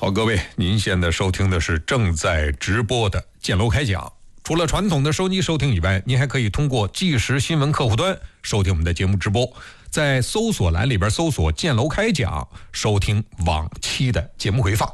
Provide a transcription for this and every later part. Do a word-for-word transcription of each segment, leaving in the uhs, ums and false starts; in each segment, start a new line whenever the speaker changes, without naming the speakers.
好，各位，您现在收听的是正在直播的建楼开讲。除了传统的收机收听以外，您还可以通过即时新闻客户端收听我们的节目直播，在搜索栏里边搜索建楼开讲，收听往期的节目回放。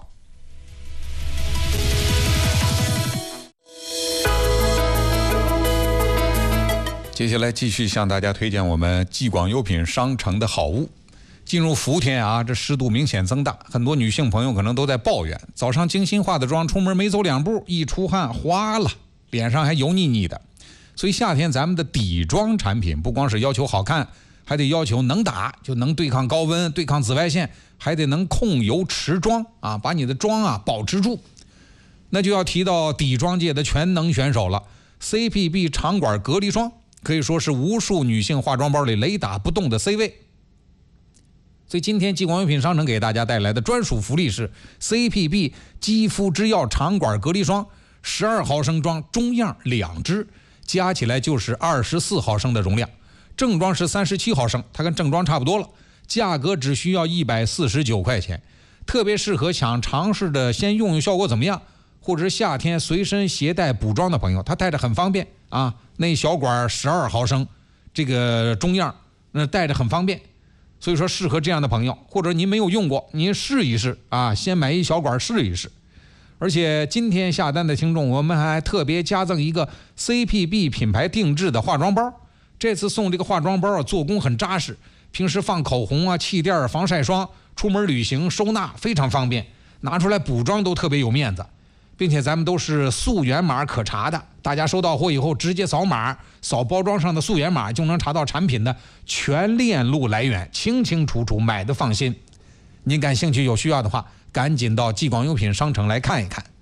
接下来继续向大家推荐我们继广优品商城的好物。进入伏天啊，这湿度明显增大，很多女性朋友可能都在抱怨，早上精心化的妆，出门没走两步，一出汗哗了，脸上还油腻腻的。所以夏天咱们的底妆产品不光是要求好看，还得要求能打，就能对抗高温，对抗紫外线，还得能控油持妆啊，把你的妆啊保持住。那就要提到底妆界的全能选手了 ，C P B 长管隔离霜可以说是无数女性化妆包里雷打不动的 C 位。所以今天继广优品商城给大家带来的专属福利是 C P B 肌肤之钥长管隔离霜，十二毫升装中样两支，加起来就是二十四毫升的容量，正装是三十七毫升，它跟正装差不多了，价格只需要一百四十九块钱，特别适合想尝试的先用用效果怎么样，或者是夏天随身携带补妆的朋友，它带着很方便啊，那小管十二毫升，这个中样那带着很方便。所以说适合这样的朋友，或者您没有用过，您试一试啊，先买一小管试一试。而且今天下单的听众，我们还特别加赠一个 C P B 品牌定制的化妆包。这次送这个化妆包做工很扎实，平时放口红啊、气垫、防晒霜，出门旅行收纳非常方便，拿出来补妆都特别有面子。并且咱们都是溯源码可查的，大家收到货以后直接扫码，扫包装上的溯源码就能查到产品的全链路来源，清清楚楚，买的放心。您感兴趣有需要的话，赶紧到继广优品商城来看一看。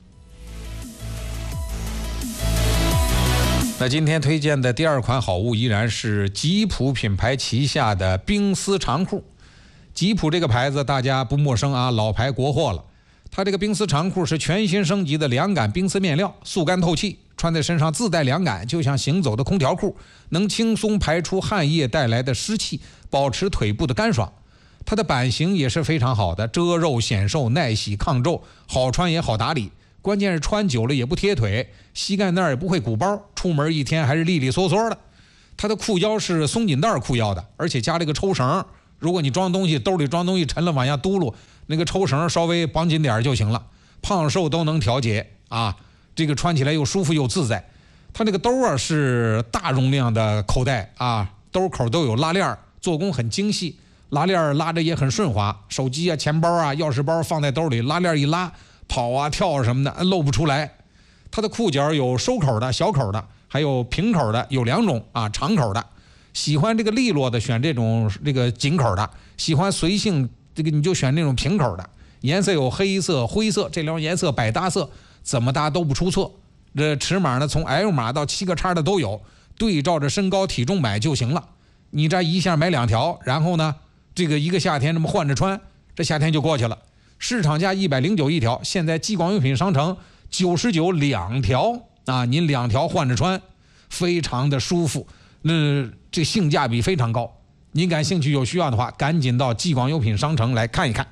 那今天推荐的第二款好物依然是吉普品牌旗下的冰丝长裤。吉普这个牌子大家不陌生啊，老牌国货了。它这个冰丝长裤是全新升级的凉感冰丝面料，速干透气，穿在身上自带凉感，就像行走的空调裤，能轻松排出汗液带来的湿气，保持腿部的干爽。它的版型也是非常好的，遮肉显瘦，耐洗抗皱，好穿也好打理，关键是穿久了也不贴腿，膝盖那儿也不会鼓包，出门一天还是利利索索的。它的裤腰是松紧带裤腰的，而且加了一个抽绳，如果你装东西兜里装东西沉了往下嘟噜，那个抽绳稍微绑紧点就行了，胖瘦都能调节啊。这个穿起来又舒服又自在。它这个兜啊是大容量的口袋啊，兜口都有拉链，做工很精细，拉链拉着也很顺滑，手机啊、钱包啊、钥匙包放在兜里，拉链一拉，跑啊、跳啊什么的露不出来。它的裤脚有收口的、小口的，还有平口的，有两种啊，长口的。喜欢这个利落的选这种这个紧口的，喜欢随性这个你就选那种平口的，颜色有黑色、灰色，这两种颜色百搭色，怎么搭都不出错。这尺码呢，从 L 码到七个叉的都有，对照着身高体重买就行了。你这一下买两条，然后呢，这个一个夏天这么换着穿，这夏天就过去了。市场价一百零九一条，现在继广优品商城九十九两条啊，您两条换着穿，非常的舒服，那、呃、这性价比非常高。您感兴趣有需要的话，赶紧到继广优品商城来看一看。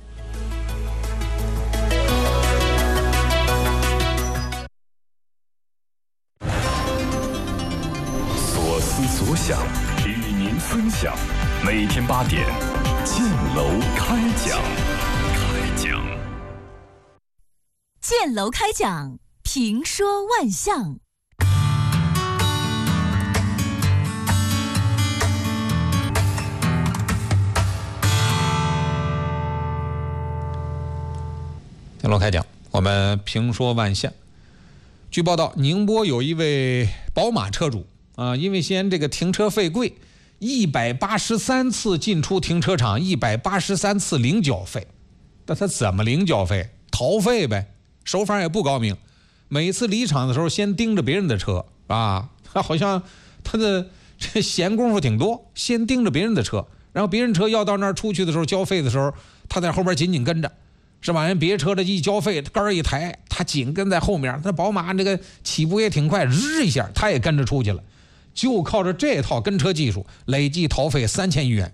所思所想，与您分享。每天八点，建楼开讲。开讲。
建楼开讲，评说万象。
建楼开讲，我们评说万象。据报道，宁波有一位宝马车主啊，因为嫌这个停车费贵，一百八十三次进出停车场，一百八十三次零缴费。但他怎么零缴费？逃费呗，手法也不高明。每次离场的时候，先盯着别人的车啊，好像他的这闲工夫挺多，先盯着别人的车，然后别人车要到那儿出去的时候交费的时候，他在后边紧紧跟着。是吧？人别车的一交费，杆一抬，他紧跟在后面。那宝马这个起步也挺快，日一下他也跟着出去了，就靠着这套跟车技术，累计逃费三千余元。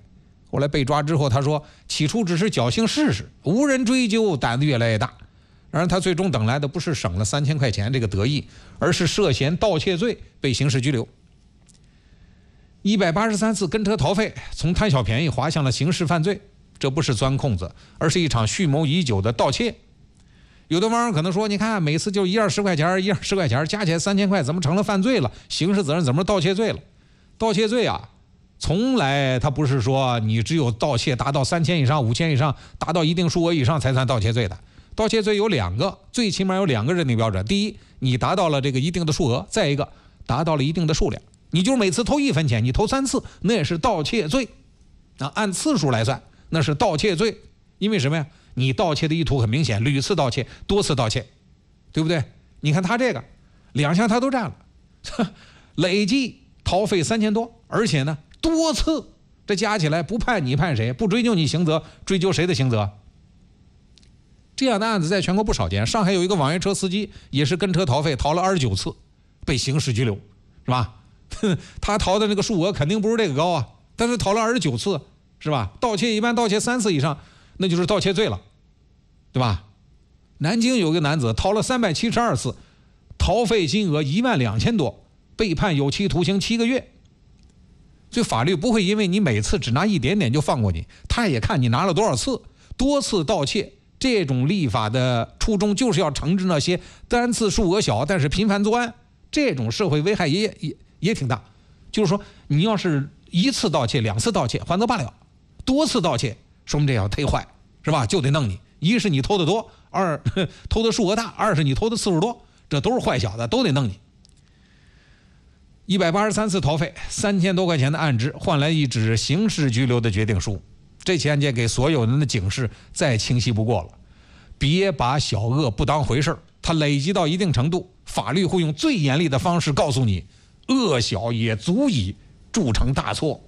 后来被抓之后，他说起初只是侥幸试试，无人追究，胆子越来越大。然而他最终等来的不是省了三千块钱这个得意，而是涉嫌盗窃罪被刑事拘留。一百八十三次跟车逃费，从贪小便宜滑向了刑事犯罪，这不是钻空子，而是一场蓄谋已久的盗窃。有的网友可能说，你看每次就一二十块钱一二十块钱加起来三千块，怎么成了犯罪了？刑事责任怎么盗窃罪了？盗窃罪啊，从来它不是说你只有盗窃达到三千以上五千以上达到一定数额以上才算盗窃罪的。盗窃罪有两个，最起码有两个认定标准。第一，你达到了这个一定的数额；再一个，达到了一定的数量。你就是每次偷一分钱，你偷三次，那也是盗窃罪。啊，按次数来算，那是盗窃罪。因为什么呀？你盗窃的意图很明显，屡次盗窃，多次盗窃，对不对？你看他这个两项他都占了，累计逃费三千多，而且呢多次，这加起来不判你判谁？不追究你刑责，追究谁的刑责？这样的案子在全国不少见。上海有一个网约车司机也是跟车逃费，逃了二十九次，被刑事拘留，是吧？他逃的那个数额肯定不是这个高啊，但是逃了二十九次，是吧？盗窃一般盗窃三次以上，那就是盗窃罪了，对吧？南京有个男子逃了三百七十二次，逃费金额一万两千多，被判有期徒刑七个月。所以法律不会因为你每次只拿一点点就放过你，他也看你拿了多少次，多次盗窃。这种立法的初衷就是要惩治那些单次数额小但是频繁作案，这种社会危害也也也挺大。就是说，你要是一次盗窃、两次盗窃还则罢了，多次盗窃说明这要忒坏，是吧？就得弄你。一是你偷的多，二偷的数额大，二是你偷的次数多，这都是坏小子，都得弄你。一百八十三次逃费，三千多块钱的案值换来一纸刑事拘留的决定书。这起案件给所有人的警示再清晰不过了，别把小恶不当回事儿，它累积到一定程度，法律会用最严厉的方式告诉你，恶小也足以铸成大错。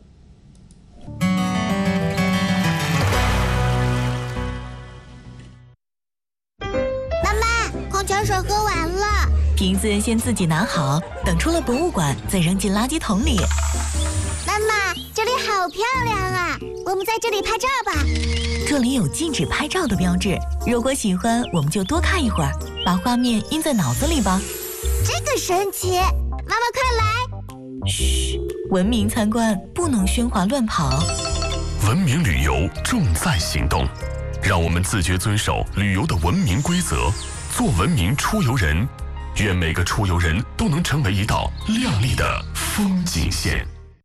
妈妈，矿泉水喝完了，
瓶子先自己拿好，等出了博物馆再扔进垃圾桶里。
妈妈，这里好漂亮啊，我们在这里拍照吧。
这里有禁止拍照的标志，如果喜欢我们就多看一会儿，把画面印在脑子里吧。
这个神奇，妈妈快来。
嘘，文明参观不能喧哗乱跑。
文明旅游重在行动，让我们自觉遵守旅游的文明规则，做文明出游人。愿每个出游人都能成为一道亮丽的风景线。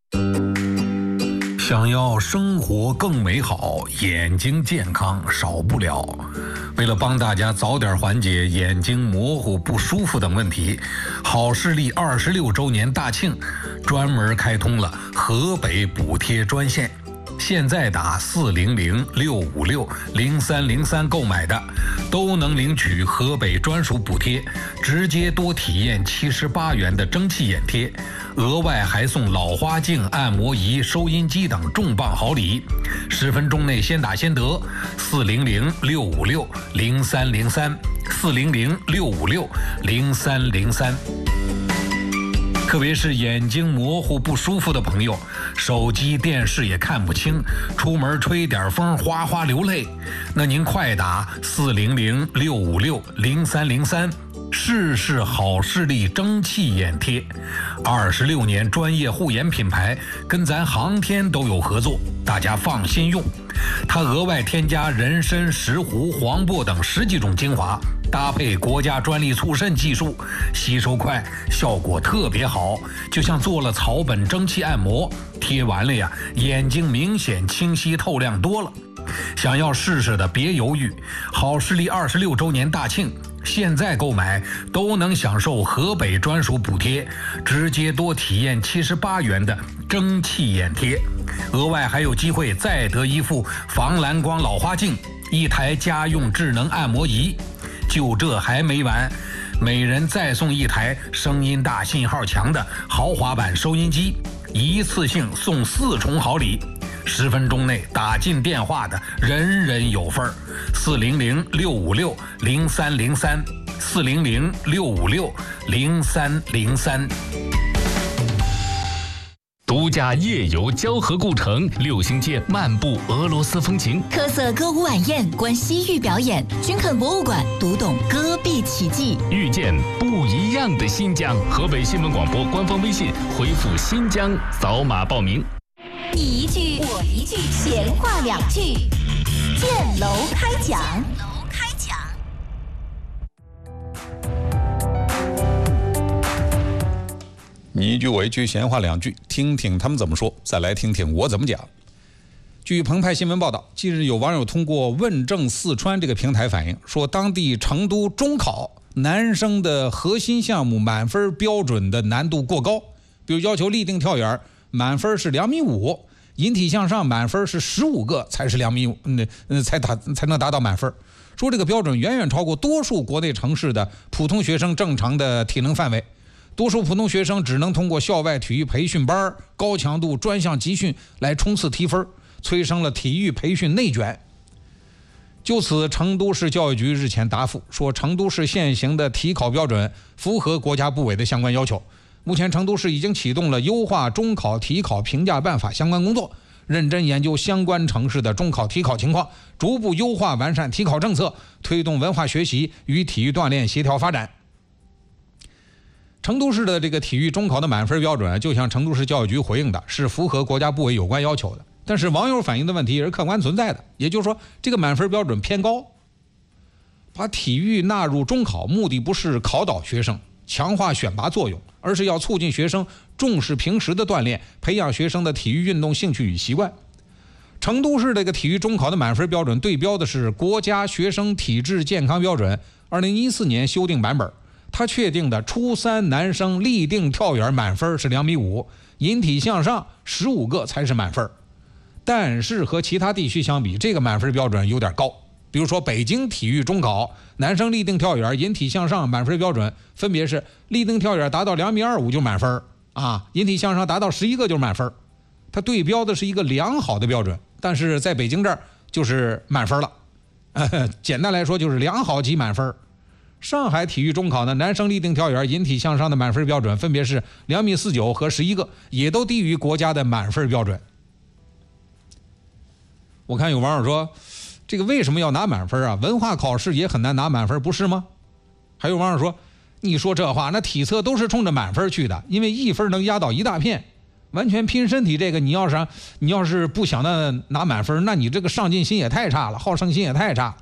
想要生活更美好，眼睛健康少不了。为了帮大家早点缓解眼睛模糊不舒服等问题，好视力二十六周年大庆专门开通了河北补贴专线。现在打四零零六五六零三零三购买的，都能领取河北专属补贴，直接多体验七十八元的蒸汽眼贴，额外还送老花镜、按摩仪、收音机等重磅好礼。十分钟内先打先得，四零零六五六零三零三，四零零六五六零三零三。特别是眼睛模糊不舒服的朋友，手机电视也看不清，出门吹点风哗哗流泪，那您快打四零零六五六零三零三，试试好视力蒸汽眼贴。二十六年专业护眼品牌，跟咱航天都有合作，大家放心用。它额外添加人参、石斛、黄柏等十几种精华，搭配国家专利促渗技术，吸收快，效果特别好，就像做了草本蒸汽按摩，贴完了呀，眼睛明显清晰透亮多了。想要试试的别犹豫，好视力二十六周年大庆，现在购买都能享受河北专属补贴，直接多体验七十八元的蒸汽眼贴，额外还有机会再得一副防蓝光老花镜，一台家用智能按摩仪。就这还没完，每人再送一台声音大、信号强的豪华版收音机，一次性送四重好礼。十分钟内打进电话的人人有份儿。四零零六五六零三零三，四零零六五六零三零三。
独家夜游交河故城，六星街漫步俄罗斯风情，
特色歌舞晚宴，观西域表演，君肯博物馆读懂戈壁奇迹，
遇见不一样的新疆。河北新闻广播官方微信回复“新疆”扫码报名。
你一句我一句，闲话两句，建楼开讲。楼开讲。
你一句我一句，闲话两句，听听他们怎么说，再来听听我怎么讲。据澎湃新闻报道，近日有网友通过问政四川这个平台反映，说当地成都中考男生的核心项目满分标准的难度过高，比如要求立定跳远满分是两米五，引体向上满分是十五个才是两米五，嗯嗯才达才能达到满分。说这个标准远远超过多数国内城市的普通学生正常的体能范围。多数普通学生只能通过校外体育培训班、高强度专项集训来冲刺提分，催生了体育培训内卷。就此，成都市教育局日前答复说，成都市现行的体考标准符合国家部委的相关要求。目前，成都市已经启动了优化中考体考评价办法相关工作，认真研究相关城市的中考体考情况，逐步优化完善体考政策，推动文化学习与体育锻炼协调发展。成都市的这个体育中考的满分标准，就像成都市教育局回应的，是符合国家部委有关要求的。但是网友反映的问题也是客观存在的，也就是说，这个满分标准偏高。把体育纳入中考，目的不是考倒学生、强化选拔作用，而是要促进学生重视平时的锻炼，培养学生的体育运动兴趣与习惯。成都市这个体育中考的满分标准对标的是国家学生体质健康标准二零一四年修订版本。他确定的初三男生立定跳远满分是两米五，引体向上十五个才是满分。但是和其他地区相比，这个满分标准有点高。比如说北京体育中考，男生立定跳远、引体向上满分标准分别是立定跳远达到两米二五就满分啊，引体向上达到十一个就是满分。它对标的是一个良好的标准，但是在北京这儿就是满分了。呃、简单来说就是良好及满分。上海体育中考呢，男生立定跳远、引体向上的满分标准分别是两米四九和十一个，也都低于国家的满分标准。我看有网友说，这个为什么要拿满分啊？文化考试也很难拿满分，不是吗？还有网友说，你说这话，那体测都是冲着满分去的，因为一分能压倒一大片。完全拼身体这个，你要是你要是不想的拿满分，那你这个上进心也太差了，好胜心也太差。